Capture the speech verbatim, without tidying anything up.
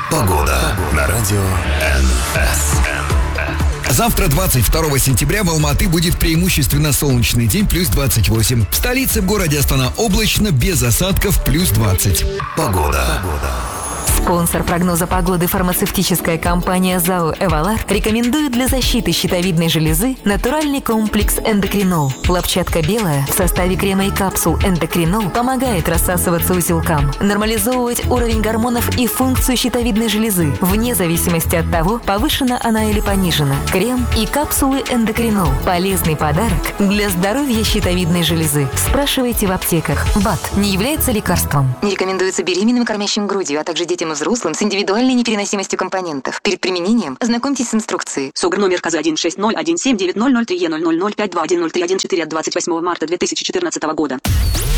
Погода на радио эн эс. Завтра, двадцать второго сентября, в Алматы будет преимущественно солнечный день, плюс двадцать восемь. В столице, в городе Астана, облачно, без осадков, плюс двадцать. Погода. Спонсор прогноза погоды фармацевтическая компания ЗАО «Эвалар» рекомендует для защиты щитовидной железы натуральный комплекс «Эндокринол». Хлопчатка белая в составе крема и капсул «Эндокринол» помогает рассасываться узелкам, нормализовывать уровень гормонов и функцию щитовидной железы, вне зависимости от того, повышена она или понижена. Крем и капсулы «Эндокринол» – полезный подарок для здоровья щитовидной железы. Спрашивайте в аптеках. БАД не является лекарством. Не рекомендуется беременным и кормящим грудью, а также детям и взрослым с индивидуальной непереносимостью компонентов. Перед применением ознакомьтесь с инструкцией. СОГР номер КАЗа один шесть ноль один семь девять ноль ноль три Е ноль ноль ноль пять два один ноль три один четыре от двадцать восьмого марта две тысячи четырнадцатого года.